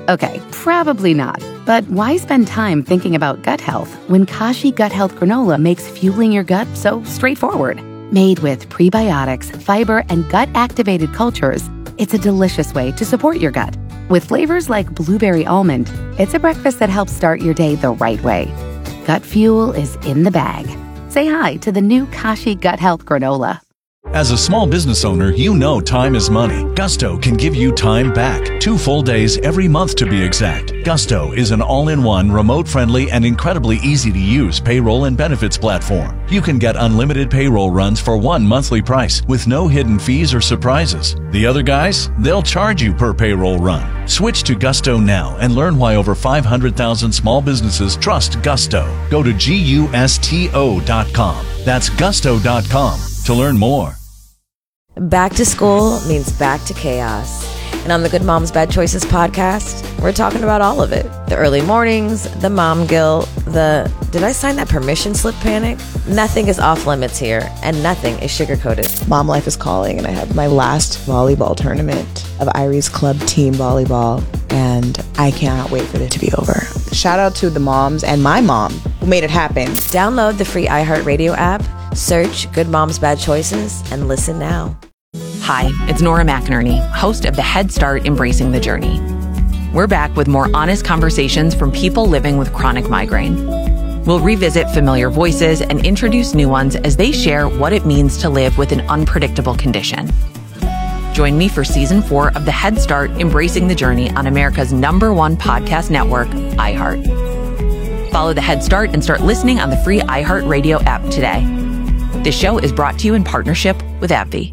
Okay, probably not. But why spend time thinking about gut health when Kashi Gut Health Granola makes fueling your gut so straightforward? Made with prebiotics, fiber, and gut-activated cultures, it's a delicious way to support your gut. With flavors like blueberry almond, it's a breakfast that helps start your day the right way. Gut fuel is in the bag. Say hi to the new Kashi Gut Health Granola. As a small business owner, you know time is money. Gusto can give you time back. 2 full days every month to be exact. Gusto is an all-in-one, remote-friendly, and incredibly easy-to-use payroll and benefits platform. You can get unlimited payroll runs for one monthly price with no hidden fees or surprises. The other guys, they'll charge you per payroll run. Switch to Gusto now and learn why over 500,000 small businesses trust Gusto. Go to GUSTO.com. That's Gusto.com to learn more. Back to school means back to chaos. And on the Good Moms Bad Choices podcast, we're talking about all of it. The early mornings, the mom guilt, the did I sign that permission slip panic? Nothing is off limits here, and nothing is sugar-coated. Mom life is calling, and I have my last volleyball tournament of Irie's Club team volleyball, and I cannot wait for it to be over. Shout out to the moms and my mom who made it happen. Download the free iHeartRadio app, search Good Moms Bad Choices, and listen now. Hi, it's Nora McInerney, host of the Head Start Embracing the Journey. We're back with more honest conversations from people living with chronic migraine. We'll revisit familiar voices and introduce new ones as they share what it means to live with an unpredictable condition. Join me for Season 4 of the Head Start Embracing the Journey on America's #1 podcast network, iHeart. Follow the Head Start and start listening on the free iHeartRadio app today. This show is brought to you in partnership with AbbVie.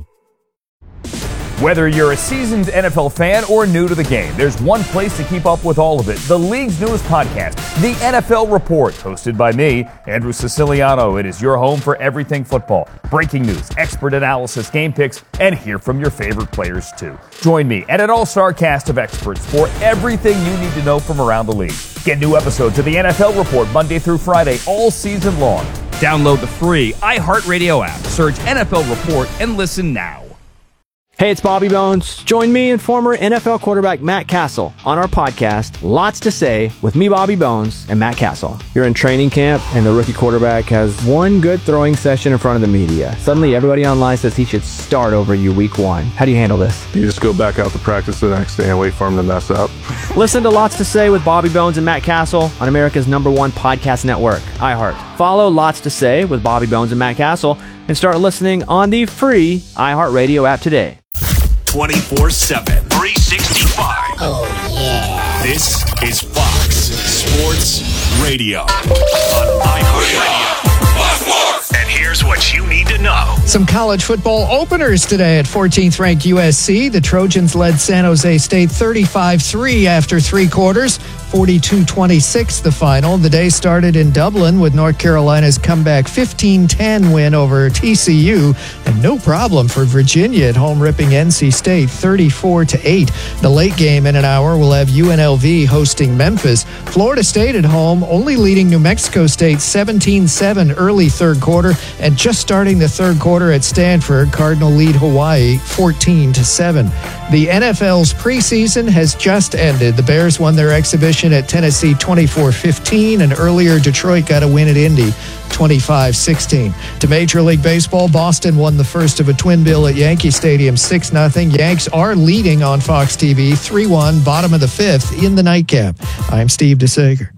Whether you're a seasoned NFL fan or new to the game, there's one place to keep up with all of it. The league's newest podcast, The NFL Report, hosted by me, Andrew Siciliano. It is your home for everything football. Breaking news, expert analysis, game picks, and hear from your favorite players too. Join me and an all-star cast of experts for everything you need to know from around the league. Get new episodes of The NFL Report Monday through Friday all season long. Download the free iHeartRadio app, search NFL Report, and listen now. Hey, it's Bobby Bones. Join me and former NFL quarterback Matt Castle on our podcast, Lots to Say, with me, Bobby Bones, and Matt Castle. You're in training camp, and the rookie quarterback has one good throwing session in front of the media. Suddenly, everybody online says he should start over you week 1. How do you handle this? You just go back out to practice the next day and wait for him to mess up. Listen to Lots to Say with Bobby Bones and Matt Castle on America's #1 podcast network, iHeart. Follow Lots to Say with Bobby Bones and Matt Castle and start listening on the free iHeartRadio app today. 24/7, 365. Oh, yeah. This is Fox Sports Radio on iHeartRadio. And here's what you need to know. Some college football openers today at 14th ranked USC. The Trojans led San Jose State 35-3 after 3 quarters. 42-26 the final. The day started in Dublin with North Carolina's comeback 15-10 win over TCU, and no problem for Virginia at home ripping NC State 34-8. The late game in an hour will have UNLV hosting Memphis. Florida State at home only leading New Mexico State 17-7 early third quarter, and just starting the third quarter at Stanford, Cardinal lead Hawaii 14-7. The NFL's preseason has just ended. The Bears won their exhibition at Tennessee 24-15, and earlier Detroit got a win at Indy 25-16. To Major League Baseball, Boston won the first of a twin bill at Yankee Stadium 6-0. Yanks are leading on Fox TV 3-1, bottom of the 5th in the nightcap. I'm Steve DeSager.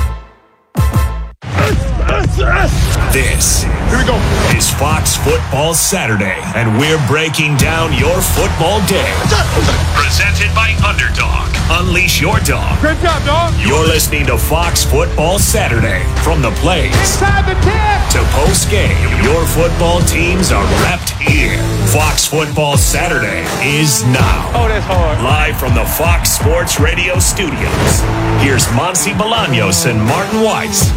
This here we go is Fox Football Saturday, and we're breaking down your football day. Presented by Underdog. Unleash your dog. Great job, dog. You're listening to Fox Football Saturday. From the plays Inside the 10 to post game, your football teams are repped here. Fox Football Saturday is now. Oh, that's hard. Live from the Fox Sports Radio studios. Here's Monty Bolaños and Martin Weiss.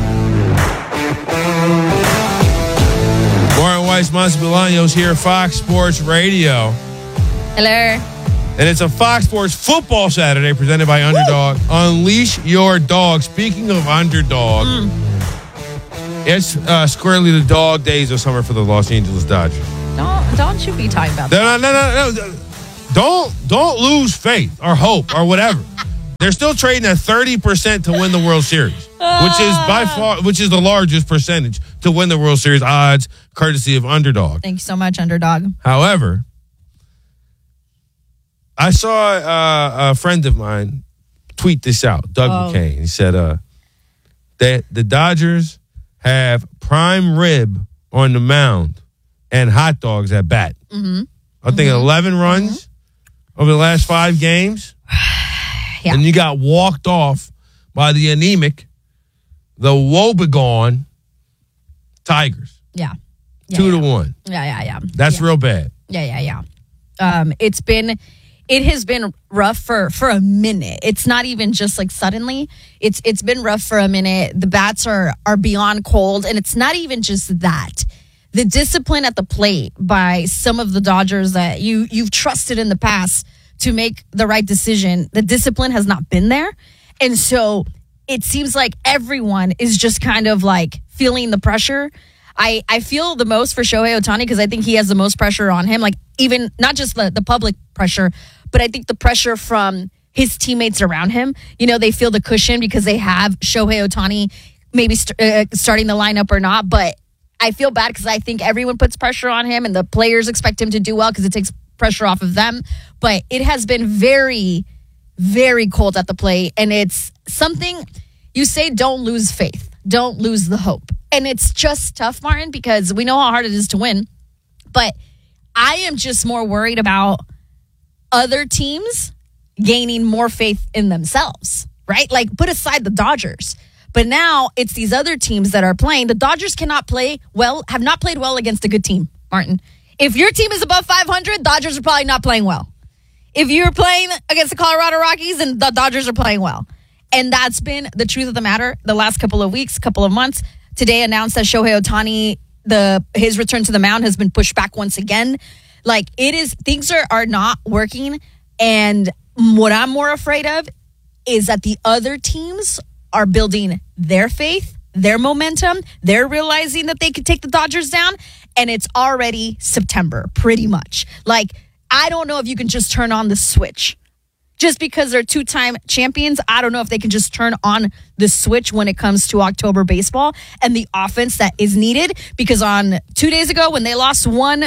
Martin Weiss, Monty Bolaños here, Fox Sports Radio. Hello. And it's a Fox Sports Football Saturday presented by Underdog. Woo! Unleash your dog. Speaking of Underdog, it's squarely the dog days of summer for the Los Angeles Dodgers. Don't you be talking about that. No. Don't lose faith or hope or whatever. They're still trading at 30% to win the World Series, which is the largest percentage to win the World Series odds, courtesy of Underdog. Thank you so much, Underdog. However, I saw a friend of mine tweet this out, Doug McCain. He said that the Dodgers have prime rib on the mound and hot dogs at bat. Mm-hmm. I think 11 runs over the last 5 games. Yeah. And you got walked off by the anemic, the woebegone Tigers. Yeah. 2-1. Yeah. That's real bad. Yeah. It has been rough for a minute. It's not even just like suddenly. It's been rough for a minute. The bats are beyond cold, and it's not even just that. The discipline at the plate by some of the Dodgers that you've trusted in the past to make the right decision, the discipline has not been there. And so it seems like everyone is just kind of like feeling the pressure. I feel the most for Shohei Ohtani because I think he has the most pressure on him, like even not just the public pressure, but I think the pressure from his teammates around him. You know, they feel the cushion because they have Shohei Ohtani maybe starting the lineup or not. But I feel bad because I think everyone puts pressure on him and the players expect him to do well because it takes pressure off of them. But it has been very, very cold at the plate. And it's something you say, don't lose faith. Don't lose the hope. And it's just tough, Martin, because we know how hard it is to win. But I am just more worried about other teams gaining more faith in themselves, right? Like, put aside the Dodgers. But now it's these other teams that are playing. The Dodgers cannot play well, have not played well against a good team, Martin. If your team is above 500, Dodgers are probably not playing well. If you're playing against the Colorado Rockies, then the Dodgers are playing well. And that's been the truth of the matter the last couple of weeks, couple of months. Today announced that Shohei Ohtani, his return to the mound has been pushed back once again. Like, things are not working. And what I'm more afraid of is that the other teams are building their faith, their momentum. They're realizing that they could take the Dodgers down. And it's already September, pretty much. Like, I don't know if you can just turn on the switch. Just because they're 2-time champions, I don't know if they can just turn on the switch when it comes to October baseball and the offense that is needed. Because on 2 days ago, when they lost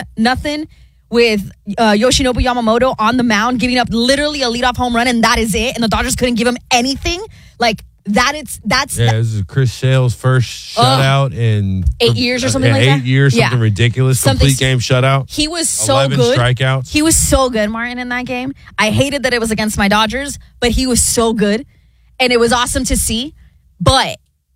1-0 with Yoshinobu Yamamoto on the mound, giving up literally a leadoff home run, and that is it, and the Dodgers couldn't give him anything, like, this is Chris Sale's first shutout in 8 years or something like that. 8 years, something ridiculous. Complete game shutout. He was so 11 good. Strikeouts. He was so good, Martin, in that game. I hated that it was against my Dodgers, but he was so good, and it was awesome to see. But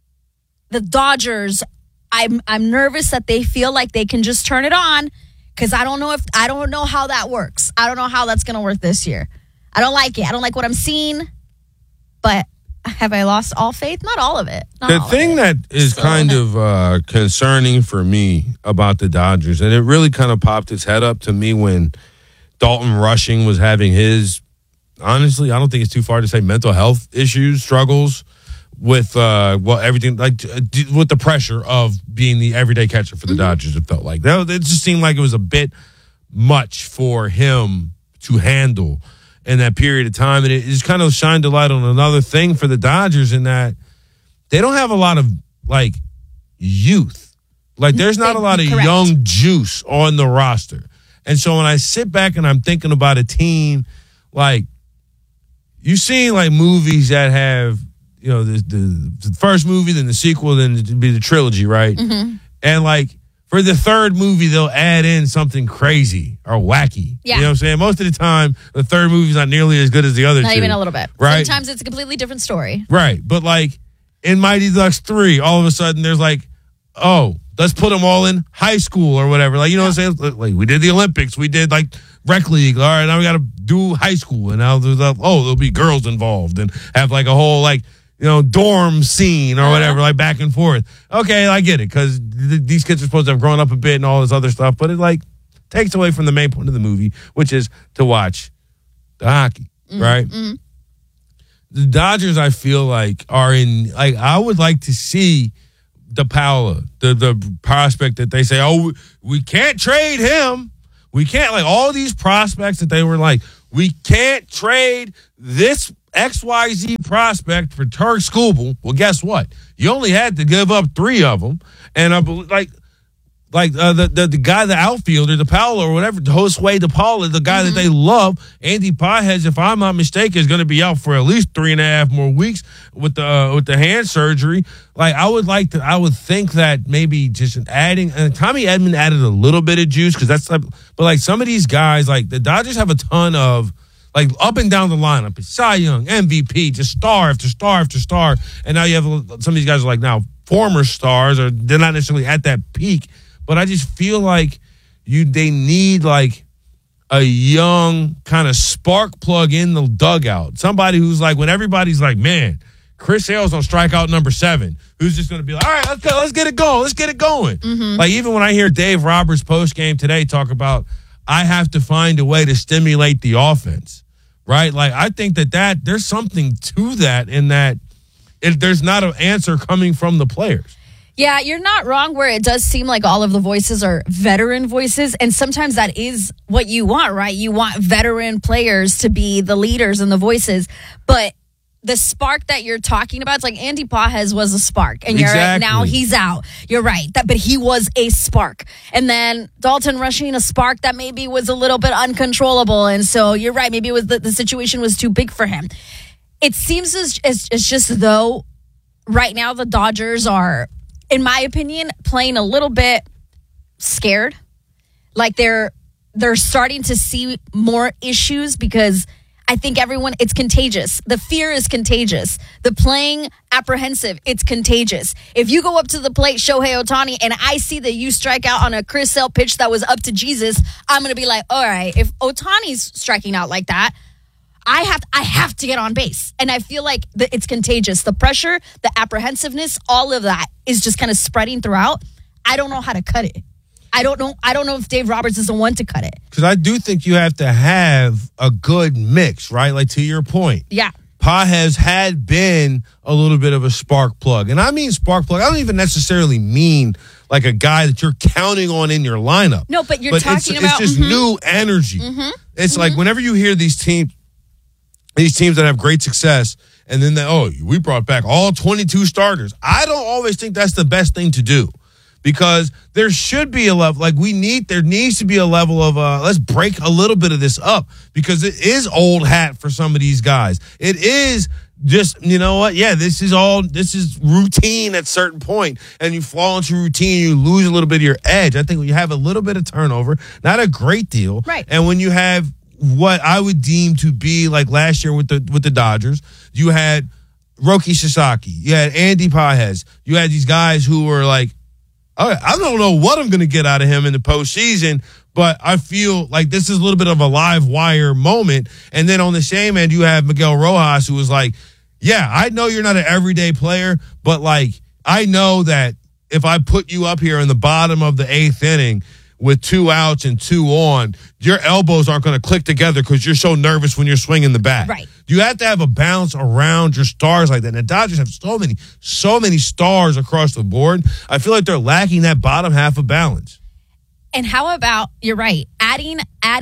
the Dodgers, I'm nervous that they feel like they can just turn it on because I don't know how that works. I don't know how that's going to work this year. I don't like it. I don't like what I'm seeing, but. Have I lost all faith? Not all of it. The thing that is kind of concerning for me about the Dodgers, and it really kind of popped its head up to me when Dalton Rushing was having his, honestly, I don't think it's too far to say mental health issues, struggles with everything, like with the pressure of being the everyday catcher for the Dodgers. It felt like it just seemed like it was a bit much for him to handle in that period of time. And it just kind of shined a light on another thing for the Dodgers in that they don't have a lot of, like, youth. Like, there's not a lot of young juice on the roster. And so when I sit back and I'm thinking about a team, like, you've seen, like, movies that have, you know, the first movie, then the sequel, then it'd be the trilogy, right? Mm-hmm. And, like, for the third movie, they'll add in something crazy or wacky. Yeah. You know what I'm saying? Most of the time, the third movie's not nearly as good as the other two. Not even a little bit. Right? Sometimes it's a completely different story. Right. But, like, in Mighty Ducks 3, all of a sudden, there's like, oh, let's put them all in high school or whatever. Like, you know what I'm saying? Like, we did the Olympics. We did, like, rec league. All right, now we got to do high school. And now there'll be girls involved and have, like, a whole, like, you know, dorm scene or whatever, like back and forth. Okay, I get it, because these kids are supposed to have grown up a bit and all this other stuff, but it, like, takes away from the main point of the movie, which is to watch the hockey, right? Mm-hmm. The Dodgers, I feel like, are in, like, I would like to see DePaula, the prospect that they say, oh, we can't trade him. We can't, like, all these prospects that they were like, we can't trade this XYZ prospect for Turk Skubal. Well, guess what? You only had to give up 3 of them. And I believe, the guy, the outfielder, the Paolo or whatever, Josue DePaula, the guy that they love, Andy Pages, if I'm not mistaken, is going to be out for at least 3.5 more weeks with the hand surgery. Like, I would think that maybe just adding, and Tommy Edman added a little bit of juice because but like some of these guys, like the Dodgers have a ton of, like, up and down the lineup. It's Cy Young, MVP, just star after star after star. And now you have some of these guys are like now former stars, or they're not necessarily at that peak. But I just feel like they need like a young kind of spark plug in the dugout. Somebody who's like, when everybody's like, man, Chris Sale's on strikeout number 7, who's just going to be like, all right, let's get it going. Let's get it going. Like, even when I hear Dave Roberts postgame today talk about, I have to find a way to stimulate the offense, right? Like, I think that there's something to that, in that there's not an answer coming from the players. Yeah, you're not wrong, where it does seem like all of the voices are veteran voices. And sometimes that is what you want, right? You want veteran players to be the leaders and the voices. But the spark that you're talking about, it's like Andy Pages was a spark. And you're right, now he's out. You're right. But he was a spark. And then Dalton Rushing, a spark that maybe was a little bit uncontrollable. And so you're right. Maybe it was the situation was too big for him. It seems it's just though right now the Dodgers are, in my opinion, playing a little bit scared. Like they're starting to see more issues because I think it's contagious. The fear is contagious. The playing apprehensive, it's contagious. If you go up to the plate, Shohei Ohtani, and I see that you strike out on a Chris Sale pitch that was up to Jesus, I'm going to be like, all right, if Ohtani's striking out like that, I have to get on base. And I feel like it's contagious. The pressure, the apprehensiveness, all of that is just kind of spreading throughout. I don't know how to cut it. I don't know if Dave Roberts is the one to cut it. Because I do think you have to have a good mix, right? Like, to your point. Yeah. Pages had been a little bit of a spark plug. And I mean spark plug, I don't even necessarily mean like a guy that you're counting on in your lineup. No, but you're talking about... It's just new energy. It's like whenever you hear these teams that have great success, and then we brought back all 22 starters. I don't always think that's the best thing to do, because there should be a level, there needs to be a level of, let's break a little bit of this up, because it is old hat for some of these guys. It is just, you know what? Yeah, this is routine at a certain point, and you fall into routine, you lose a little bit of your edge. I think when you have a little bit of turnover, not a great deal. Right. And when you have what I would deem to be like last year with the Dodgers, you had Roki Sasaki, you had Andy Pages, you had these guys who were like, I don't know what I'm going to get out of him in the postseason, but I feel like this is a little bit of a live wire moment. And then on the same end, you have Miguel Rojas, who was like, yeah, I know you're not an everyday player, but like, I know that if I put you up here in the bottom of the 8th inning with 2 outs and 2 on, your elbows aren't going to click together because you're so nervous when you're swinging the bat. Right. You have to have a balance around your stars like that. And the Dodgers have so many stars across the board. I feel like they're lacking that bottom half of balance. And how about, you're right, adding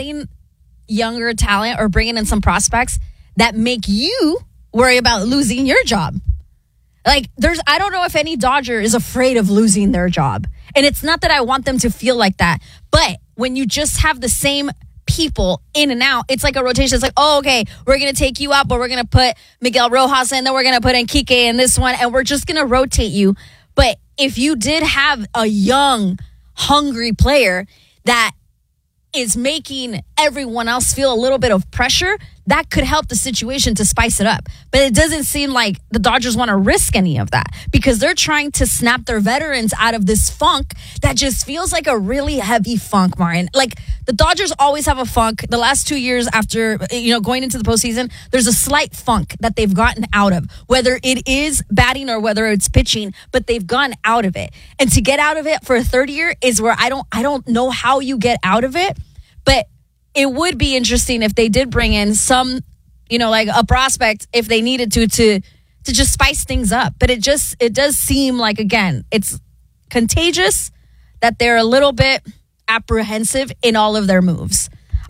younger talent or bringing in some prospects that make you worry about losing your job. Like, I don't know if any Dodger is afraid of losing their job. And it's not that I want them to feel like that. But when you just have the same people in and out, it's like a rotation. It's like, oh, okay, we're going to take you out, but we're going to put Miguel Rojas in, then we're going to put in Kike in this one, and we're just going to rotate you. But if you did have a young, hungry player that is making everyone else feel a little bit of pressure, that could help the situation to spice it up. But it doesn't seem like the Dodgers want to risk any of that, because they're trying to snap their veterans out of this funk that just feels like a really heavy funk, Martin. Like, the Dodgers always have a funk. The last 2 years after, going into the postseason, there's a slight funk that they've gotten out of, whether it is batting or whether it's pitching, but they've gone out of it. And to get out of it for a third year is where I don't know how you get out of it, but it would be interesting if they did bring in some, like a prospect if they needed to just spice things up. But it does seem like, again, it's contagious that they're a little bit apprehensive in all of their moves.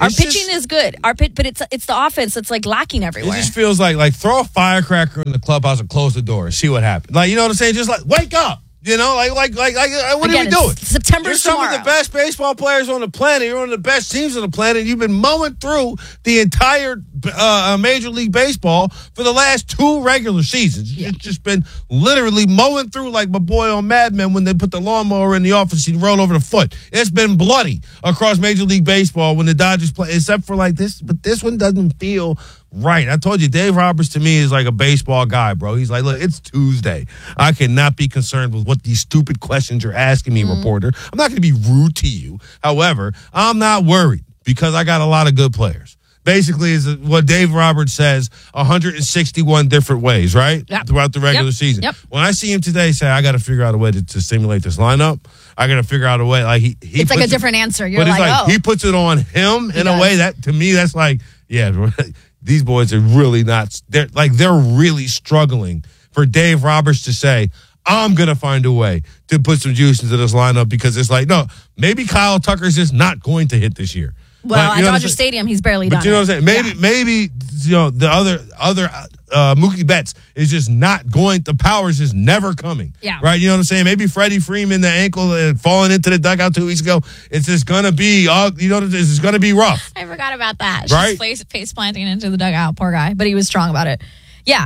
Our pitching is good. But it's the offense that's like lacking everywhere. It just feels like throw a firecracker in the clubhouse and close the door and see what happens. Like, you know what I'm saying? Just like wake up. You know, like what are we doing? September's You're some of the best baseball players on the planet. You're one of the best teams on the planet. You've been mowing through the entire Major League Baseball for the last 2 regular seasons. You've just been literally mowing through like my boy on Mad Men when they put the lawnmower in the office, he'd roll over the foot. It's been bloody across Major League Baseball when the Dodgers play, except for like this. But this one doesn't feel right. I told you, Dave Roberts to me is like a baseball guy, bro. He's like, look, it's Tuesday. I cannot be concerned with what these stupid questions you're asking me, reporter. I'm not going to be rude to you. However, I'm not worried because I got a lot of good players. Basically, is what Dave Roberts says 161 different ways, right? Yep. Throughout the regular season. Yep. When I see him today say, I got to figure out a way to simulate this lineup, I got to figure out a way. Like it's like a different answer. You're like, oh. He puts it on him in a way that, to me, that's like, yeah, these boys are really not. They're really struggling for Dave Roberts to say, I'm going to find a way to put some juice into this lineup because it's like, no, maybe Kyle Tucker's just not going to hit this year. Well, at Dodger Stadium, he's barely done. But you know what I'm saying? Maybe you know the other Mookie Betts is just not going. The power's just never coming. Yeah. Right. You know what I'm saying? Maybe Freddie Freeman, the ankle falling into the dugout 2 weeks ago. It's just gonna be. It's gonna be rough. I forgot about that. Right. Just face planting into the dugout. Poor guy, but he was strong about it. Yeah.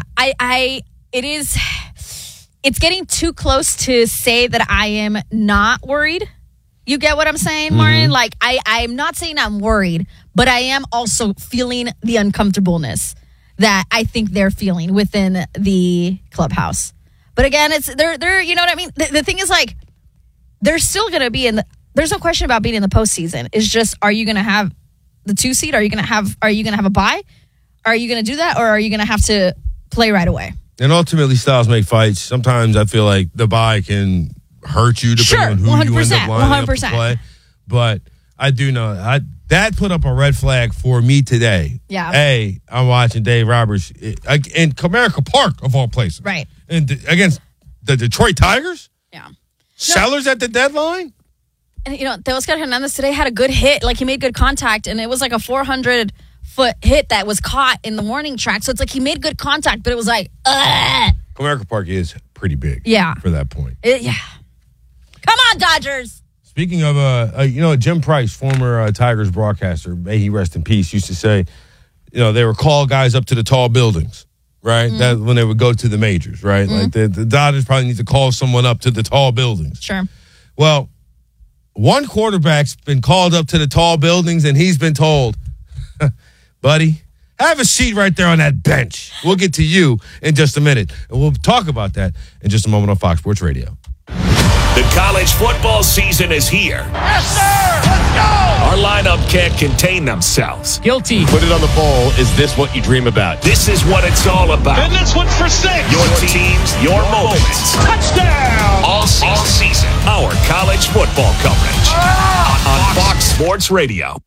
It's getting too close to say that I am not worried. You get what I'm saying, Martin? Like, I'm not saying I'm worried, but I am also feeling the uncomfortableness that I think they're feeling within the clubhouse. But again, they're you know what I mean? The thing is, like, they're still going to be there's no question about being in the postseason. It's just, are you going to have the 2 seed? Are you going to have a bye? Are you going to do that? Or are you going to have to play right away? And ultimately, styles make fights. Sometimes I feel like the bye can hurt you depending on who you end up lining up to play. But I do know that put up a red flag for me today. Yeah. I'm watching Dave Roberts in Comerica Park, of all places. Right. And against the Detroit Tigers? Yeah. Sellers at the deadline? And, you know, Teoscar Hernandez today had a good hit. Like, he made good contact, and it was like a 400-foot hit that was caught in the warning track. So it's like he made good contact, but it was like, ugh. Comerica Park is pretty big. Yeah. For that point. Yeah. Come on, Dodgers. Speaking of, Jim Price, former Tigers broadcaster, may he rest in peace, used to say, they would call guys up to the tall buildings, right? That when they would go to the majors, right? Like the Dodgers probably need to call someone up to the tall buildings. Sure. Well, one quarterback's been called up to the tall buildings, and he's been told, buddy, have a seat right there on that bench. We'll get to you in just a minute. And we'll talk about that in just a moment on Fox Sports Radio. The college football season is here. Yes, sir! Let's go! Our lineup can't contain themselves. Guilty. Put it on the bowl. Is this what you dream about? This is what it's all about. And this one's for 6. Your teams, your moments. Touchdown! All season. Our college football coverage on Fox Sports Radio.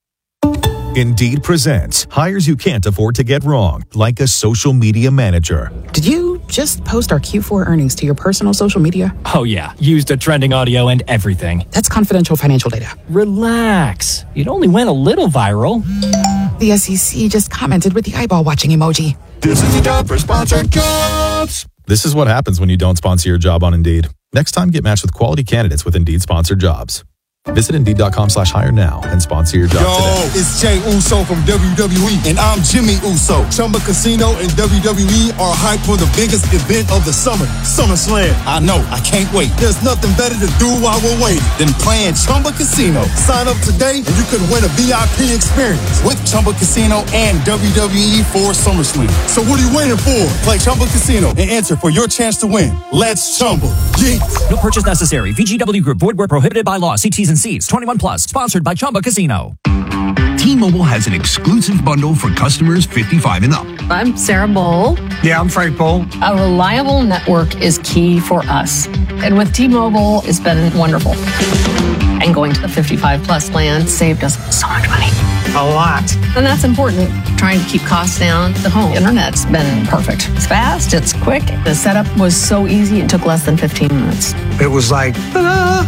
Indeed presents hires you can't afford to get wrong, like a social media manager. Did you just post our Q4 earnings to your personal social media? Oh, yeah. Used the trending audio and everything. That's confidential financial data. Relax. It only went a little viral. The SEC just commented with the eyeball watching emoji. This is the job for sponsored jobs. This is what happens when you don't sponsor your job on Indeed. Next time, get matched with quality candidates with Indeed sponsored jobs. Visit Indeed.com/hire now and sponsor your job today. It's Jay Uso from WWE, and I'm Jimmy Uso. Chumba Casino and WWE are hyped for the biggest event of the summer, SummerSlam. I know, I can't wait. There's nothing better to do while we're waiting than playing Chumba Casino. Sign up today and you could win a VIP experience with Chumba Casino and WWE for SummerSlam. So what are you waiting for? Play Chumba Casino and enter for your chance to win. Let's Chumba. Yeah. No purchase necessary. VGW Group. Void where prohibited by law. See T's and C's. 21 plus. Sponsored by Chumba Casino. T-Mobile has an exclusive bundle for customers 55 and up. I'm Sarah Bowl. Yeah, I'm Frank Bowl. A reliable network is key for us. And with T-Mobile, it's been wonderful. And going to the 55 plus plan saved us so much money. a lot. And that's important. Trying to keep costs down. The home internet's been perfect. It's fast, it's quick. The setup was so easy, it took less than 15 minutes. It was like, ta-da!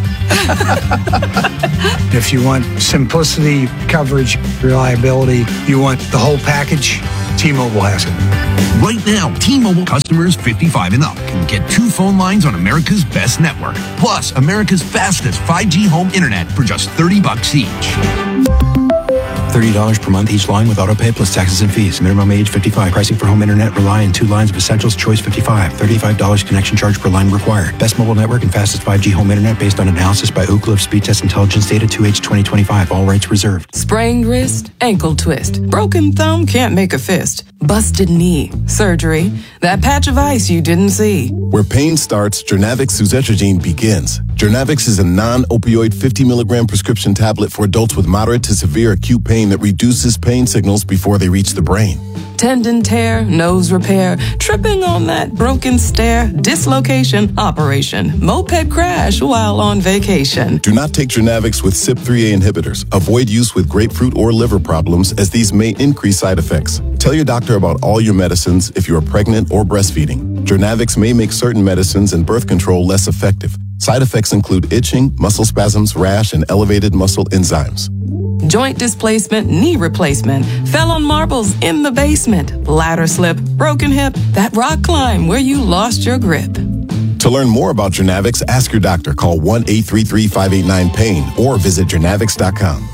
If you want simplicity, coverage, reliability, you want the whole package, T-Mobile has it. Right now, T-Mobile customers 55 and up can get 2 phone lines on America's best network, plus America's fastest 5G home internet for just $30 each. $30 per month each line with autopay plus taxes and fees. Minimum age 55. Pricing for home internet rely on 2 lines of Essentials Choice 55. $35 connection charge per line required. Best mobile network and fastest 5G home internet based on analysis by Ookla of Speed Test Intelligence data 2H 2025. All rights reserved. Sprained wrist, ankle twist. Broken thumb can't make a fist. Busted knee, surgery. That patch of ice you didn't see. Where pain starts, Jernavix suzetrigine begins. Jernavix is a non-opioid 50 milligram prescription tablet for adults with moderate to severe acute pain that reduces pain signals before they reach the brain. Tendon tear, nose repair, tripping on that broken stair, dislocation, operation, moped crash while on vacation. Do not take Jernavix with CYP3A inhibitors. Avoid use with grapefruit or liver problems as these may increase side effects. Tell your doctor about all your medicines if you are pregnant or breastfeeding. Jernavix may make certain medicines and birth control less effective. Side effects include itching, muscle spasms, rash, and elevated muscle enzymes. Joint displacement, knee replacement, fell on marbles in the basement, ladder slip, broken hip, that rock climb where you lost your grip. To learn more about Jernavix, ask your doctor. Call 1-833-589-PAIN or visit jernavix.com.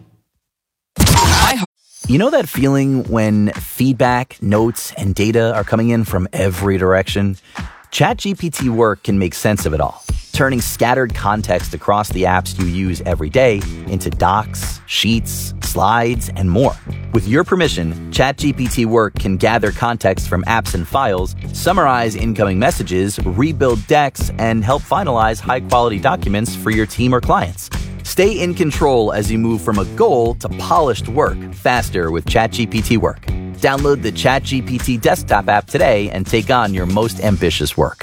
You know that feeling when feedback, notes, and data are coming in from every direction? ChatGPT Work can make sense of it all, turning scattered context across the apps you use every day into docs, sheets, slides, and more. With your permission, ChatGPT Work can gather context from apps and files, summarize incoming messages, rebuild decks, and help finalize high-quality documents for your team or clients. Stay in control as you move from a goal to polished work faster with ChatGPT Work. Download the ChatGPT desktop app today and take on your most ambitious work.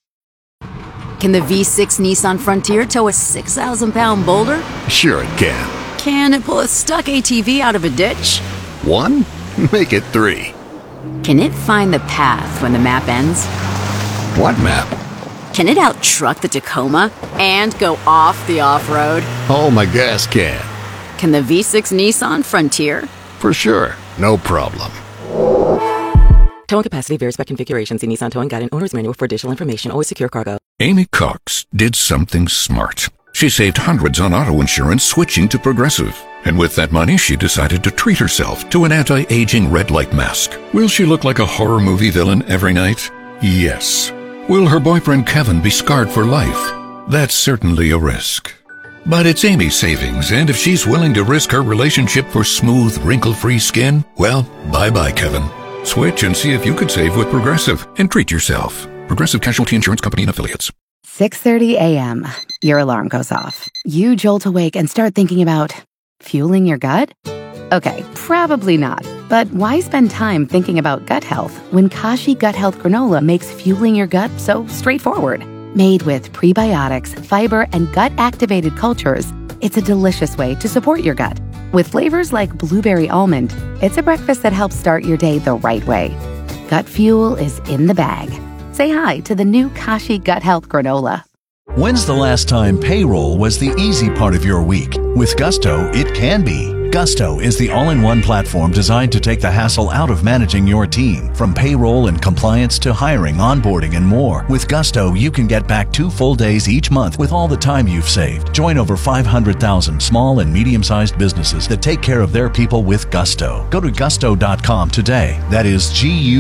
Can the V6 Nissan Frontier tow a 6,000-pound boulder? Sure it can. Can it pull a stuck ATV out of a ditch? 1? Make it 3. Can it find the path when the map ends? What map? Can it out-truck the Tacoma and go off the off-road? Oh, my gas can. Can the V6 Nissan Frontier? For sure. No problem. Towing capacity varies by configuration. See Nissan Towing Guide and Owner's Manual for additional information. Always secure cargo. Amy Cox did something smart. She saved hundreds on auto insurance switching to Progressive. And with that money, she decided to treat herself to an anti-aging red light mask. Will she look like a horror movie villain every night? Yes. Will her boyfriend Kevin be scarred for life? That's certainly a risk. But it's Amy's savings, and if she's willing to risk her relationship for smooth, wrinkle-free skin, well, bye-bye, Kevin. Switch and see if you could save with Progressive and treat yourself. Progressive Casualty Insurance Company and Affiliates. 6:30 a.m. Your alarm goes off. You jolt awake and start thinking about fueling your gut? Okay, probably not. But why spend time thinking about gut health when Kashi Gut Health Granola makes fueling your gut so straightforward? Made with prebiotics, fiber, and gut-activated cultures, it's a delicious way to support your gut. With flavors like blueberry almond, it's a breakfast that helps start your day the right way. Gut fuel is in the bag. Say hi to the new Kashi Gut Health Granola. When's the last time payroll was the easy part of your week? With Gusto, it can be. Gusto is the all-in-one platform designed to take the hassle out of managing your team. From payroll and compliance to hiring, onboarding, and more. With Gusto, you can get back 2 full days each month with all the time you've saved. Join over 500,000 small and medium-sized businesses that take care of their people with Gusto. Go to gusto.com today. That is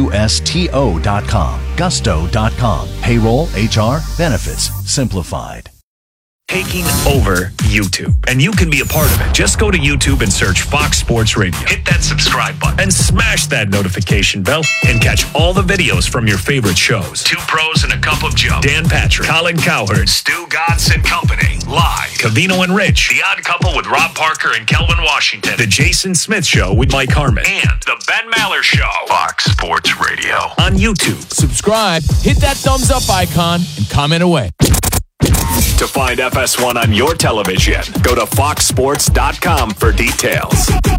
Gusto.com. Gusto.com. Payroll, HR, benefits, simplified. Taking over YouTube. And you can be a part of it. Just go to YouTube and search Fox Sports Radio. Hit that subscribe button and smash that notification bell and catch all the videos from your favorite shows. 2 Pros and a Cup of Joe. Dan Patrick, Colin Cowherd, Stu Gatz and Company. Live. Covino and Rich. The Odd Couple with Rob Parker and Kelvin Washington. The Jason Smith Show with Mike Harmon. And The Ben Maller Show. Fox Sports Radio. On YouTube. Subscribe, hit that thumbs up icon, and comment away. To find FS1 on your television, go to foxsports.com for details.